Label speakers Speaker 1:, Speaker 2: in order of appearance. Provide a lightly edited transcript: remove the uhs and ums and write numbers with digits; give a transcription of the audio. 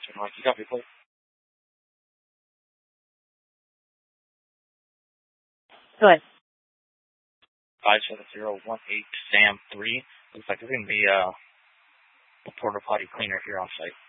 Speaker 1: You copy, please. 57018 Sam 3. Looks like there's going to be a porta potty cleaner here on site.